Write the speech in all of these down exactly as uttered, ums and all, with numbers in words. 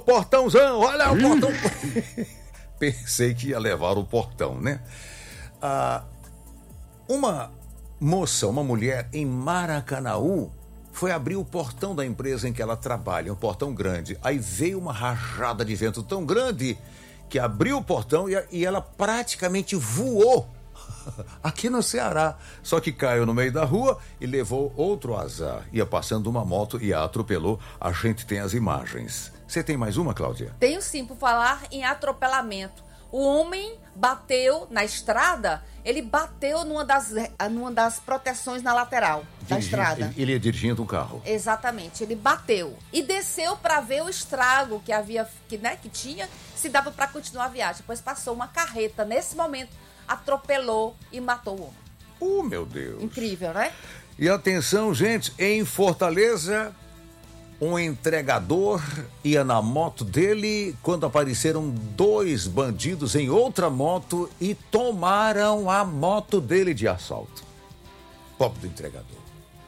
portãozão, olha o portão. Pensei que ia levar o portão, né? Ah, uma moça, uma mulher em Maracanaú foi abrir o portão da empresa em que ela trabalha, um portão grande. Aí veio uma rajada de vento tão grande que abriu o portão e, e ela praticamente voou aqui no Ceará. Só que caiu no meio da rua e levou outro azar. Ia passando uma moto e a atropelou. A gente tem as imagens. Você tem mais uma, Cláudia? Tenho sim, por falar em atropelamento. O homem bateu na estrada, ele bateu numa das, numa das proteções na lateral da estrada. Ele ia dirigindo um carro. Exatamente, ele bateu e desceu para ver o estrago que havia, que, né, que tinha, se dava para continuar a viagem. Depois passou uma carreta, nesse momento, atropelou e matou o homem. Oh, meu Deus. Incrível, né? E atenção, gente, em Fortaleza, um entregador ia na moto dele quando apareceram dois bandidos em outra moto e tomaram a moto dele de assalto. Pobre do entregador.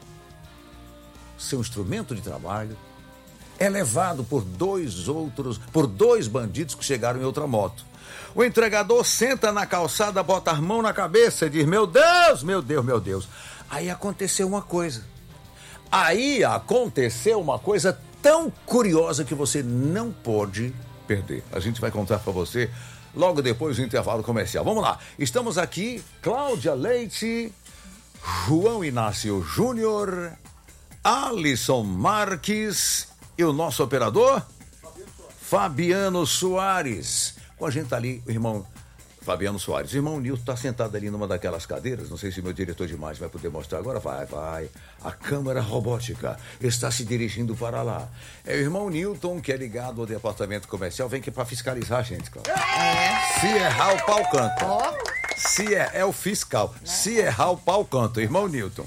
Seu instrumento de trabalho é levado por dois outros, por dois bandidos que chegaram em outra moto. O entregador senta na calçada, bota a mão na cabeça e diz: meu Deus, meu Deus, meu Deus. Aí aconteceu uma coisa. Aí aconteceu uma coisa tão curiosa que você não pode perder. A gente vai contar para você logo depois do intervalo comercial. Vamos lá. Estamos aqui, Cláudia Leite, João Inácio Júnior, Alisson Marques e o nosso operador, Fabiano Soares. Com a gente tá ali o irmão Fabiano Soares. O irmão Nilton está sentado ali numa daquelas cadeiras. Não sei se meu diretor de imagem vai poder mostrar agora. Vai, vai. A câmera robótica está se dirigindo para lá. É o irmão Nilton, que é ligado ao departamento comercial. Vem aqui para fiscalizar a gente, Cláudia. É. Se errar, o pau canta. Ó. Se é, é o fiscal. Né? Se errar, o pau canta. Irmão Nilton.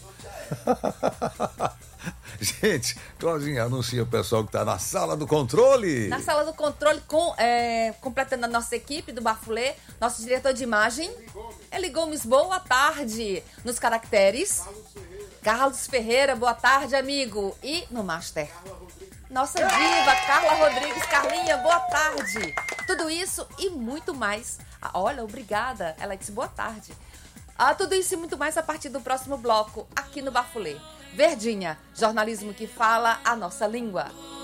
Gente, Claudinha, anuncia o pessoal que está na sala do controle. Na sala do controle, com, é, completando a nossa equipe do Bafulê, nosso diretor de imagem, Eli Gomes, boa tarde. Nos caracteres, Carlos Ferreira. Carlos Ferreira, boa tarde, amigo. E no Master, nossa diva, Carla Rodrigues. Carlinha, boa tarde. Tudo isso e muito mais. Ah, olha, obrigada. Ela disse boa tarde. Ah, tudo isso e muito mais a partir do próximo bloco, aqui no Bafulê. Verdinha, jornalismo que fala a nossa língua.